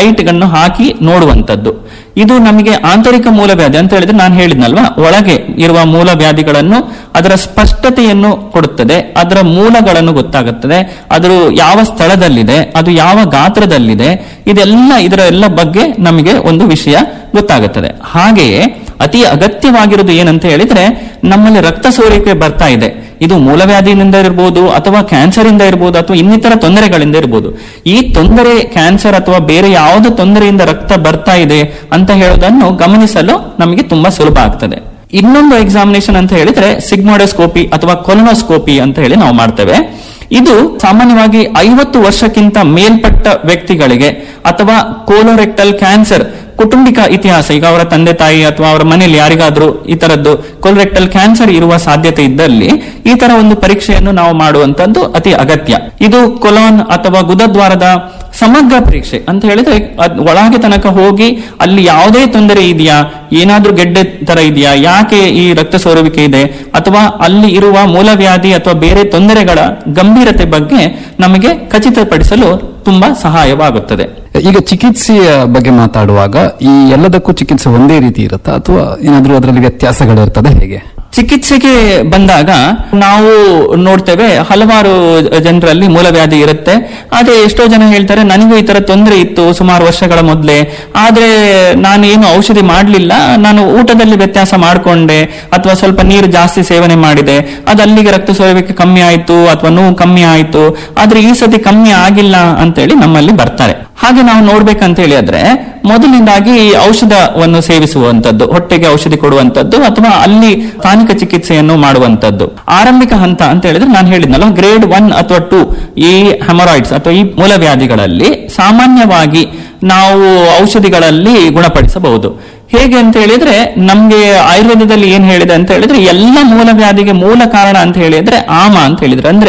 Light ಗಳನ್ನು ಹಾಕಿ ನೋಡುವಂತದ್ದು. ಇದು ನಮಗೆ ಆಂತರಿಕ ಮೂಲವ್ಯಾಧಿ ಅಂತ ಹೇಳಿದ್ರೆ ನಾನು ಹೇಳಿದ್ನಲ್ವಾ, ಒಳಗೆ ಇರುವ ಮೂಲವ್ಯಾಧಿಗಳನ್ನು ಅದರ ಸ್ಪಷ್ಟತೆಯನ್ನು ಕೊಡುತ್ತದೆ, ಅದರ ಮೂಲಗಳನ್ನು ಗೊತ್ತಾಗುತ್ತದೆ, ಅದರ ಯಾವ ಸ್ಥಳದಲ್ಲಿದೆ, ಅದು ಯಾವ ಗಾತ್ರದಲ್ಲಿದೆ, ಇದರ ಎಲ್ಲ ಬಗ್ಗೆ ನಮಗೆ ಒಂದು ವಿಷಯ ಗೊತ್ತಾಗುತ್ತದೆ. ಹಾಗೆಯೇ ಅತಿ ಅಗತ್ಯವಾಗಿರುವುದು ಏನಂತ ಹೇಳಿದ್ರೆ, ನಮ್ಮಲ್ಲಿ ರಕ್ತ ಸೋರಿಕೆ ಬರ್ತಾ ಇದೆ, ಇದು ಮೂಲವ್ಯಾಧಿಯಿಂದ ಇರಬಹುದು ಅಥವಾ ಕ್ಯಾನ್ಸರ್ ಇಂದ ಇರಬಹುದು ಅಥವಾ ಇನ್ನಿತರ ತೊಂದರೆಗಳಿಂದ ಇರಬಹುದು. ಈ ತೊಂದರೆ ಕ್ಯಾನ್ಸರ್ ಅಥವಾ ಬೇರೆ ಯಾವುದೋ ತೊಂದರೆಯಿಂದ ರಕ್ತ ಬರ್ತಾ ಇದೆ ಅಂತ ಹೇಳೋದನ್ನು ಗಮನಿಸಲು ನಮಗೆ ತುಂಬಾ ಸುಲಭ ಆಗ್ತದೆ. ಇನ್ನೊಂದು ಎಕ್ಸಾಮಿನೇಷನ್ ಅಂತ ಹೇಳಿದ್ರೆ ಸಿಗ್ಮಾಡೋಸ್ಕೋಪಿ ಅಥವಾ ಕೊಲೊನೋಸ್ಕೋಪಿ ಅಂತ ಹೇಳಿ ನಾವು ಮಾಡ್ತೇವೆ. ಇದು ಸಾಮಾನ್ಯವಾಗಿ 50 ವರ್ಷಕ್ಕಿಂತ ಮೇಲ್ಪಟ್ಟ ವ್ಯಕ್ತಿಗಳಿಗೆ ಅಥವಾ ಕೋಲೋರೆಕ್ಟಲ್ ಕ್ಯಾನ್ಸರ್ ಕುಟುಂಬಿಕ ಇತಿಹಾಸ, ಈಗ ಅವರ ತಂದೆ ತಾಯಿ ಅಥವಾ ಅವರ ಮನೆಯಲ್ಲಿ ಯಾರಿಗಾದ್ರೂ ಈ ತರದ್ದು ಕೋಲೋರೆಕ್ಟಲ್ ಕ್ಯಾನ್ಸರ್ ಇರುವ ಸಾಧ್ಯತೆ ಇದ್ದಲ್ಲಿ ಈ ತರ ಒಂದು ಪರೀಕ್ಷೆಯನ್ನು ನಾವು ಮಾಡುವಂತದ್ದು ಅತಿ ಅಗತ್ಯ. ಇದು ಕೊಲೋನ್ ಅಥವಾ ಗುದದ್ವಾರದ ಸಮಗ್ರ ಪರೀಕ್ಷೆ ಅಂತ ಹೇಳಿದ್ರೆ ಒಳಗೆ ತನಕ ಹೋಗಿ ಅಲ್ಲಿ ಯಾವುದೇ ತೊಂದರೆ ಇದೆಯಾ, ಏನಾದ್ರೂ ಗೆಡ್ಡೆ ತರ ಇದೆಯಾ, ಯಾಕೆ ಈ ರಕ್ತ ಸೋರುವಿಕೆ ಇದೆ, ಅಥವಾ ಅಲ್ಲಿ ಇರುವ ಮೂಲವ್ಯಾಧಿ ಅಥವಾ ಬೇರೆ ತೊಂದರೆಗಳ ಗಂಭೀರತೆ ಬಗ್ಗೆ ನಮಗೆ ಖಚಿತಪಡಿಸಲು ತುಂಬಾ ಸಹಾಯವಾಗುತ್ತದೆ. ಈಗ ಚಿಕಿತ್ಸೆಯ ಬಗ್ಗೆ ಮಾತಾಡುವಾಗ ಈ ಎಲ್ಲದಕ್ಕೂ ಚಿಕಿತ್ಸೆ ಒಂದೇ ರೀತಿ ಇರುತ್ತಾ ಅಥವಾ ಏನಾದ್ರೂ ಅದರಲ್ಲಿ ವ್ಯತ್ಯಾಸಗಳಿರ್ತದೆ, ಹೇಗೆ? ಚಿಕಿತ್ಸೆಗೆ ಬಂದಾಗ ನಾವು ನೋಡ್ತೇವೆ ಹಲವಾರು ಜನರಲ್ಲಿ ಮೂಲವ್ಯಾಧಿ ಇರುತ್ತೆ. ಆದ್ರೆ ಎಷ್ಟೋ ಜನ ಹೇಳ್ತಾರೆ ನನಗೂ ಈ ತರ ತೊಂದರೆ ಇತ್ತು ಸುಮಾರು ವರ್ಷಗಳ ಮೊದಲೇ, ಆದ್ರೆ ನಾನು ಏನು ಔಷಧಿ ಮಾಡ್ಲಿಲ್ಲ, ನಾನು ಊಟದಲ್ಲಿ ವ್ಯತ್ಯಾಸ ಮಾಡ್ಕೊಂಡೆ ಅಥವಾ ಸ್ವಲ್ಪ ನೀರು ಜಾಸ್ತಿ ಸೇವನೆ ಮಾಡಿದೆ, ಅದು ಅಲ್ಲಿಗೆ ರಕ್ತ ಸೋರುವಿಕೆ ಕಮ್ಮಿ ಆಯ್ತು ಅಥವಾ ನೋವು ಕಮ್ಮಿ ಆಯ್ತು, ಆದ್ರೆ ಈ ಸತಿ ಕಮ್ಮಿ ಆಗಿಲ್ಲ ಅಂತೇಳಿ ನಮ್ಮಲ್ಲಿ ಬರ್ತಾರೆ. ಹಾಗೆ ನಾವು ನೋಡ್ಬೇಕಂತ ಹೇಳಿದ್ರೆ ಮೊದಲಿಂದಾಗಿ ಔಷಧವನ್ನು ಸೇವಿಸುವಂತದ್ದು, ಹೊಟ್ಟೆಗೆ ಔಷಧಿ ಕೊಡುವಂತದ್ದು ಅಥವಾ ಅಲ್ಲಿ ಸ್ಥಾನಿಕ ಚಿಕಿತ್ಸೆಯನ್ನು ಮಾಡುವಂತದ್ದು. ಆರಂಭಿಕ ಹಂತ ಅಂತ ಹೇಳಿದ್ರೆ ನಾನು ಹೇಳಿದ್ನಲ್ಲ, ಗ್ರೇಡ್ 1 ಅಥವಾ 2 ಈ ಹೆಮರಾಯ್ಡ್ಸ್ ಅಥವಾ ಈ ಮೂಲವ್ಯಾಧಿಗಳಲ್ಲಿ ಸಾಮಾನ್ಯವಾಗಿ ನಾವು ಔಷಧಿಗಳಲ್ಲಿ ಗುಣಪಡಿಸಬಹುದು. ಹೇಗೆ ಅಂತ ಹೇಳಿದ್ರೆ ನಮ್ಗೆ ಆಯುರ್ವೇದದಲ್ಲಿ ಏನ್ ಹೇಳಿದೆ ಅಂತ ಹೇಳಿದ್ರೆ ಎಲ್ಲ ಮೂಲವ್ಯಾಧಿಗೆ ಮೂಲ ಕಾರಣ ಅಂತ ಹೇಳಿದ್ರೆ ಆಮ ಅಂತ ಹೇಳಿದ್ರೆ, ಅಂದ್ರೆ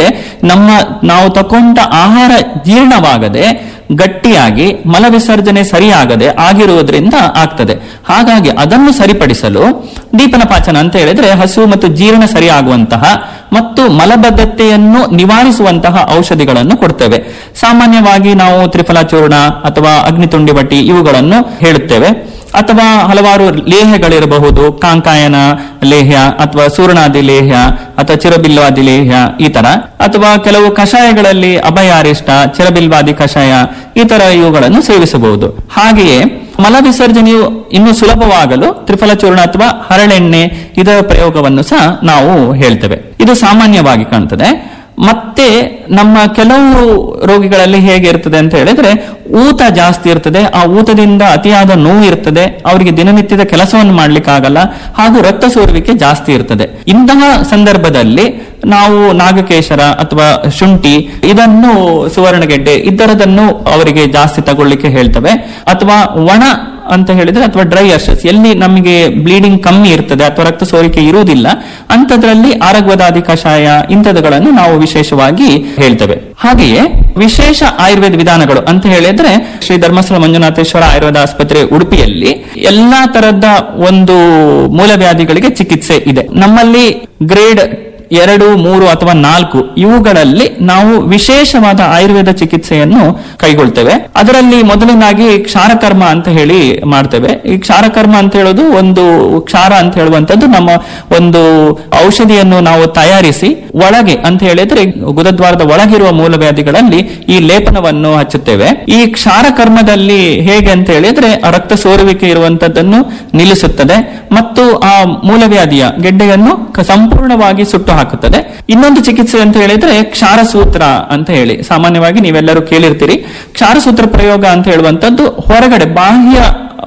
ನಾವು ತಕೊಂಡ ಆಹಾರ ಜೀರ್ಣವಾಗದೆ ಗಟ್ಟಿಯಾಗಿ ಮಲ ವಿಸರ್ಜನೆ ಸರಿಯಾಗದೆ ಆಗಿರುವುದರಿಂದ ಆಗ್ತದೆ. ಹಾಗಾಗಿ ಅದನ್ನು ಸರಿಪಡಿಸಲು ದೀಪನ ಪಾಚನ ಅಂತ ಹೇಳಿದ್ರೆ ಹಸಿವು ಮತ್ತು ಜೀರ್ಣ ಸರಿಯಾಗುವಂತಹ ಮತ್ತು ಮಲಬದ್ಧತೆಯನ್ನು ನಿವಾರಿಸುವಂತಹ ಔಷಧಿಗಳನ್ನು ಕೊಡ್ತೇವೆ. ಸಾಮಾನ್ಯವಾಗಿ ನಾವು ತ್ರಿಫಲ ಚೂರ್ಣ ಅಥವಾ ಅಗ್ನಿತುಂಡಿ ಬಟ್ಟಿ ಇವುಗಳನ್ನು ಹೇಳುತ್ತೇವೆ. ಅಥವಾ ಹಲವಾರು ಲೇಹ್ಯಗಳಿರಬಹುದು, ಕಾಂಕಾಯನ ಲೇಹ್ಯ ಅಥವಾ ಸೂರ್ಣಾದಿ ಲೇಹ್ಯ ಅಥವಾ ಚಿರಬಿಲ್ವಾದಿ ಲೇಹ್ಯ ಈ ತರ, ಅಥವಾ ಕೆಲವು ಕಷಾಯಗಳಲ್ಲಿ ಅಭಯಾರಿಷ್ಟ, ಚಿರಬಿಲ್ವಾದಿ ಕಷಾಯ ಈ ತರ ಇವುಗಳನ್ನು ಸೇವಿಸಬಹುದು. ಹಾಗೆಯೇ ಮಲ ವಿಸರ್ಜನೆಯು ಇನ್ನೂ ಸುಲಭವಾಗಲು ತ್ರಿಫಲ ಚೂರ್ಣ ಅಥವಾ ಹರಳೆಣ್ಣೆ ಇದರ ಪ್ರಯೋಗವನ್ನು ಸಹ ನಾವು ಹೇಳ್ತೇವೆ. ಇದು ಸಾಮಾನ್ಯವಾಗಿ ಕಾಣ್ತದೆ. ಮತ್ತೆ ನಮ್ಮ ಕೆಲವು ರೋಗಿಗಳಲ್ಲಿ ಹೇಗೆ ಇರ್ತದೆ ಅಂತ ಹೇಳಿದ್ರೆ ಊತ ಜಾಸ್ತಿ ಇರ್ತದೆ, ಆ ಊತದಿಂದ ಅತಿಯಾದ ನೋವು ಇರ್ತದೆ, ಅವರಿಗೆ ದಿನನಿತ್ಯದ ಕೆಲಸವನ್ನು ಮಾಡ್ಲಿಕ್ಕಾಗಲ್ಲ, ಹಾಗೂ ರಕ್ತ ಸೋರುವಿಕೆ ಜಾಸ್ತಿ ಇರ್ತದೆ. ಇಂತಹ ಸಂದರ್ಭದಲ್ಲಿ ನಾವು ನಾಗಕೇಶರ ಅಥವಾ ಶುಂಠಿ ಇದನ್ನು ಸುವರ್ಣಗೆಡ್ಡೆ ಇದರದನ್ನು ಅವರಿಗೆ ಜಾಸ್ತಿ ತಗೊಳ್ಳಿಕ್ಕೆ ಹೇಳ್ತವೆ. ಅಥವಾ ಒಣ ಅಂತ ಹೇಳಿದ್ರೆ ಅಥವಾ ಡ್ರೈ ಅರ್ಷಸ್ ಎಲ್ಲಿ ನಮಗೆ ಬ್ಲೀಡಿಂಗ್ ಕಮ್ಮಿ ಇರ್ತದೆ ಅಥವಾ ರಕ್ತ ಸೋರಿಕೆ ಇರುವುದಿಲ್ಲ ಅಂತದ್ರಲ್ಲಿ ಆರಗ್ವದಾದಿ ಕಷಾಯ ಇಂಥದ್ದುಗಳನ್ನು ನಾವು ವಿಶೇಷವಾಗಿ ಹೇಳ್ತೇವೆ. ಹಾಗೆಯೇ ವಿಶೇಷ ಆಯುರ್ವೇದ ವಿಧಾನಗಳು ಅಂತ ಹೇಳಿದ್ರೆ ಶ್ರೀ ಧರ್ಮಸ್ಥಳ ಮಂಜುನಾಥೇಶ್ವರ ಆಯುರ್ವೇದ ಆಸ್ಪತ್ರೆ ಉಡುಪಿಯಲ್ಲಿ ಎಲ್ಲಾ ತರದ ಒಂದು ಮೂಲವ್ಯಾಧಿಗಳಿಗೆ ಚಿಕಿತ್ಸೆ ಇದೆ. ನಮ್ಮಲ್ಲಿ ಗ್ರೇಡ್ 2, 3 ಅಥವಾ 4 ಇವುಗಳಲ್ಲಿ ನಾವು ವಿಶೇಷವಾದ ಆಯುರ್ವೇದ ಚಿಕಿತ್ಸೆಯನ್ನು ಕೈಗೊಳ್ತೇವೆ. ಅದರಲ್ಲಿ ಮೊದಲನಾಗಿ ಕ್ಷಾರಕರ್ಮ ಅಂತ ಹೇಳಿ ಮಾಡ್ತೇವೆ. ಈ ಕ್ಷಾರಕರ್ಮ ಅಂತ ಹೇಳೋದು ಒಂದು ಕ್ಷಾರ ಅಂತ ಹೇಳುವಂತದ್ದು ನಮ್ಮ ಒಂದು ಔಷಧಿಯನ್ನು ನಾವು ತಯಾರಿಸಿ ಒಳಗೆ ಅಂತ ಹೇಳಿದ್ರೆ ಗುದದ್ವಾರದ ಒಳಗಿರುವ ಮೂಲವ್ಯಾಧಿಗಳಲ್ಲಿ ಈ ಲೇಪನವನ್ನು ಹಚ್ಚುತ್ತೇವೆ. ಈ ಕ್ಷಾರಕರ್ಮದಲ್ಲಿ ಹೇಗೆ ಅಂತ ಹೇಳಿದ್ರೆ ರಕ್ತ ಸೋರುವಿಕೆ ಇರುವಂತದ್ದನ್ನು ನಿಲ್ಲಿಸುತ್ತದೆ ಮತ್ತು ಆ ಮೂಲವ್ಯಾಧಿಯ ಗೆಡ್ಡೆಯನ್ನು ಸಂಪೂರ್ಣವಾಗಿ ಸುಟ್ಟು ಹಾಕುತ್ತದೆ. ಇನ್ನೊಂದು ಚಿಕಿತ್ಸೆ ಅಂತ ಹೇಳಿದ್ರೆ ಕ್ಷಾರಸೂತ್ರ ಅಂತ ಹೇಳಿ ಸಾಮಾನ್ಯವಾಗಿ ನೀವೆಲ್ಲರೂ ಕೇಳಿರ್ತೀರಿ. ಕ್ಷಾರಸೂತ್ರ ಪ್ರಯೋಗ ಅಂತ ಹೇಳುವಂತದ್ದು ಹೊರಗಡೆ ಬಾಹ್ಯ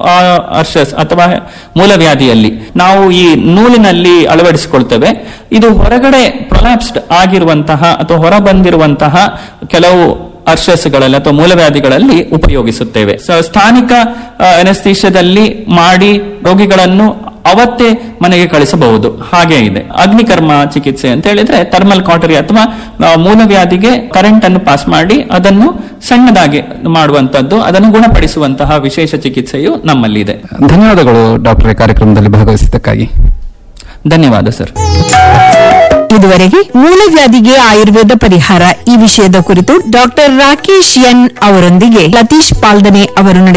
ಅರ್ಷಸ್ ಅಥವಾ ಮೂಲವ್ಯಾಧಿಯಲ್ಲಿ ನಾವು ಈ ನೂಲಿನಲ್ಲಿ ಅಳವಡಿಸಿಕೊಳ್ತೇವೆ. ಇದು ಹೊರಗಡೆ ಪ್ರೊಲ್ಯಾಪ್ಸ್ಡ್ ಆಗಿರುವಂತಹ ಅಥವಾ ಹೊರ ಬಂದಿರುವಂತಹ ಕೆಲವು ಅರ್ಷಸ್ಗಳಲ್ಲಿ ಅಥವಾ ಮೂಲವ್ಯಾಧಿಗಳಲ್ಲಿ ಉಪಯೋಗಿಸುತ್ತೇವೆ. ಸ್ಥಾನಿಕ ಅನೆಸ್ಥೀಶಿಯಾದಲ್ಲಿ ಮಾಡಿ ರೋಗಿಗಳನ್ನು ಅವತ್ತೇ ಮನೆಗೆ ಕಳಿಸಬಹುದು. ಹಾಗೆ ಇದೆ ಅಗ್ನಿಕರ್ಮ ಚಿಕಿತ್ಸೆ ಅಂತ ಹೇಳಿದ್ರೆ ಥರ್ಮಲ್ ಕಾಟರಿ ಅಥವಾ ಮೂಲವ್ಯಾಧಿಗೆ ಕರೆಂಟ್ ಅನ್ನು ಪಾಸ್ ಮಾಡಿ ಅದನ್ನು ಸಣ್ಣದಾಗಿ ಮಾಡುವಂತದ್ದು, ಅದನ್ನು ಗುಣಪಡಿಸುವಂತಹ ವಿಶೇಷ ಚಿಕಿತ್ಸೆಯು ನಮ್ಮಲ್ಲಿ ಇದೆ. ಧನ್ಯವಾದಗಳು ಡಾಕ್ಟರ್, ಕಾರ್ಯಕ್ರಮದಲ್ಲಿ ಭಾಗವಹಿಸಿದ್ದಕ್ಕಾಗಿ. ಧನ್ಯವಾದ ಸರ್. ಇದುವರೆಗೆ ಮೂಲವ್ಯಾಧಿಗೆ ಆಯುರ್ವೇದ ಪರಿಹಾರ ಈ ವಿಷಯದ ಕುರಿತು ಡಾಕ್ಟರ್ ರಾಕೇಶ್ ಎನ್ ಅವರೊಂದಿಗೆ ಲತೀಶ್ ಪಾಲ್ದನೆ ಅವರು